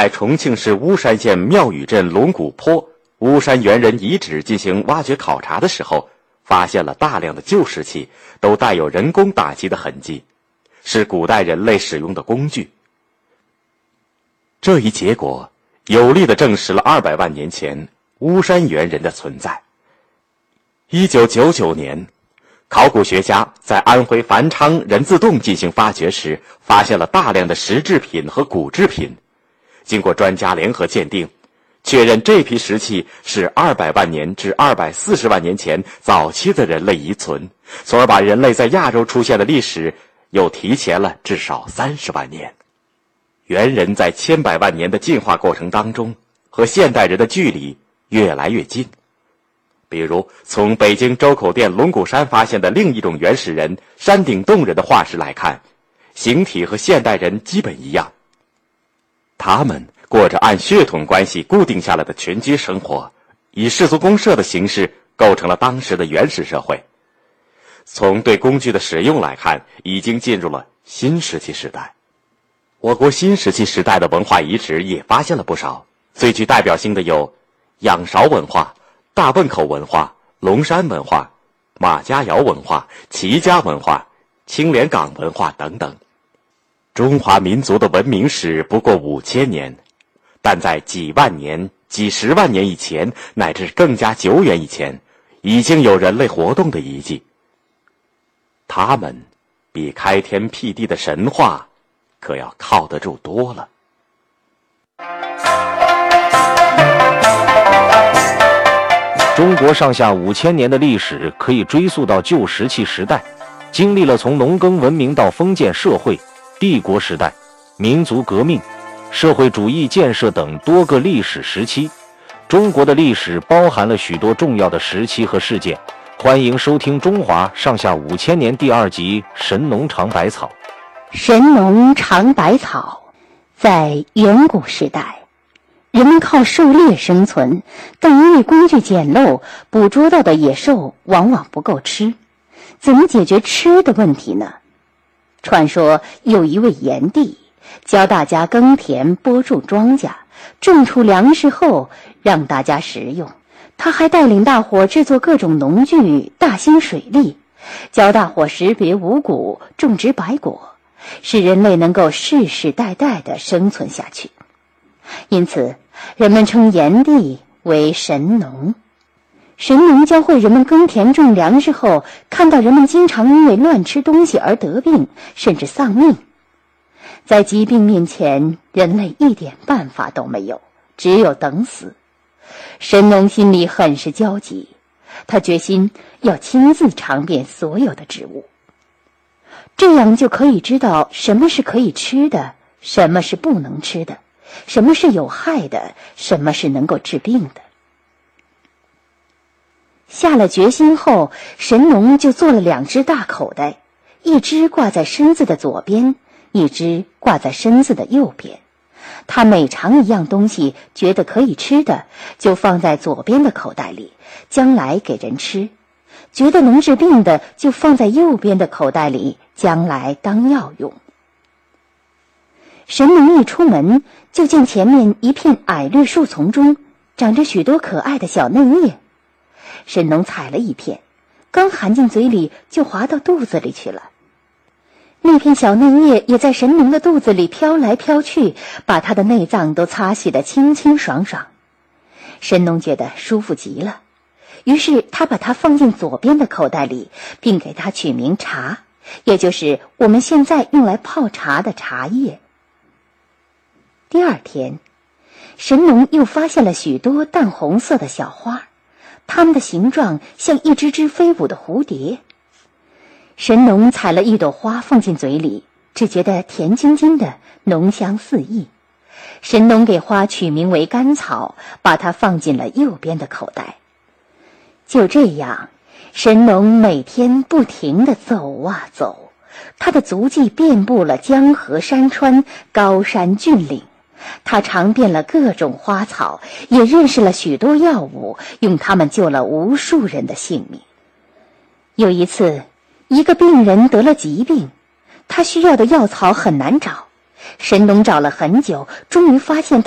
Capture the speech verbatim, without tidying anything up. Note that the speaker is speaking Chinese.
在重庆市巫山县庙宇镇龙骨坡巫山猿人遗址进行挖掘考察的时候，发现了大量的旧石器，都带有人工打击的痕迹，是古代人类使用的工具。这一结果有力地证实了二百万年前巫山猿人的存在。一九九九年，考古学家在安徽繁昌人字洞进行发掘时，发现了大量的石制品和骨制品。经过专家联合鉴定，确认这批石器是二百万年至二百四十万年前早期的人类遗存，从而把人类在亚洲出现的历史又提前了至少三十万年。猿人在千百万年的进化过程当中，和现代人的距离越来越近。比如从北京周口店龙骨山发现的另一种原始人山顶洞人的化石来看，形体和现代人基本一样。他们过着按血统关系固定下来的群居生活，以氏族公社的形式构成了当时的原始社会。从对工具的使用来看，已经进入了新石器时代。我国新石器时代的文化遗址也发现了不少，最具代表性的有仰韶文化、大汶口文化、龙山文化、马家窑文化、齐家文化、青莲岗文化等等。中华民族的文明史不过五千年，但在几万年、几十万年以前，乃至更加久远以前，已经有人类活动的遗迹。他们比开天辟地的神话可要靠得住多了。 中国上下五千年的历史可以追溯到旧石器时代，经历了从农耕文明到封建社会、帝国时代、民族革命、社会主义建设等多个历史时期。中国的历史包含了许多重要的时期和事件。欢迎收听《中华上下五千年》第二集《神农尝百草》。 神农尝百草，在远古时代，人们靠狩猎生存，但因为工具简陋，捕捉到的野兽往往不够吃。怎么解决吃的问题呢？传说有一位炎帝，教大家耕田、播种庄稼，种出粮食后让大家食用。他还带领大伙制作各种农具，大兴水利，教大伙识别五谷，种植百果，使人类能够世世代代地生存下去。因此人们称炎帝为神农。神农教会人们耕田种粮食后，看到人们经常因为乱吃东西而得病，甚至丧命。在疾病面前，人类一点办法都没有，只有等死。神农心里很是焦急，他决心要亲自尝遍所有的植物，这样就可以知道什么是可以吃的，什么是不能吃的，什么是有害的，什么是能够治病的。下了决心后，神农就做了两只大口袋，一只挂在身子的左边，一只挂在身子的右边。他每尝一样东西，觉得可以吃的，就放在左边的口袋里，将来给人吃；觉得能治病的，就放在右边的口袋里，将来当药用。神农一出门，就见前面一片矮绿树丛中长着许多可爱的小嫩叶。神农采了一片，刚含进嘴里，就滑到肚子里去了。那片小嫩叶也在神农的肚子里飘来飘去，把他的内脏都擦洗得清清爽爽。神农觉得舒服极了，于是他把它放进左边的口袋里，并给它取名茶，也就是我们现在用来泡茶的茶叶。第二天，神农又发现了许多淡红色的小花，它们的形状像一只只飞舞的蝴蝶。神农采了一朵花放进嘴里，只觉得甜津津的，浓香四溢。神农给花取名为甘草，把它放进了右边的口袋。就这样，神农每天不停地走啊走，他的足迹遍布了江河山川、高山峻岭。他尝遍了各种花草，也认识了许多药物，用它们救了无数人的性命。有一次，一个病人得了疾病，他需要的药草很难找，神农找了很久，终于发现